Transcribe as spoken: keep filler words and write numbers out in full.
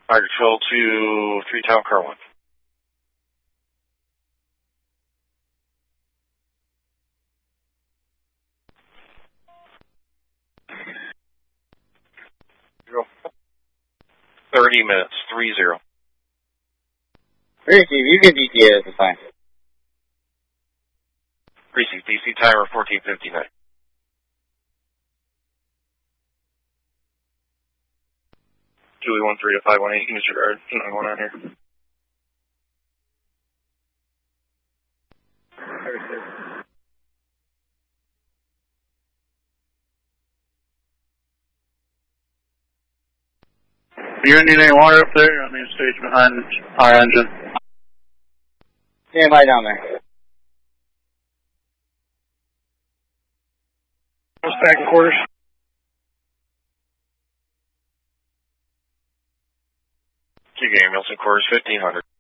Roger, fill to three Tower Car one. Zero. thirty minutes, three zero. Receive, you get D T A, that's fine. Receive, D C timer fourteen fifty-nine. Julie one three to five one eight, Mister Guard, nine one on here. Do you need any water up there? I mean, stage behind our engine. Stand by down there. Back in quarters. Two game, Milton quarters, fifteen hundred.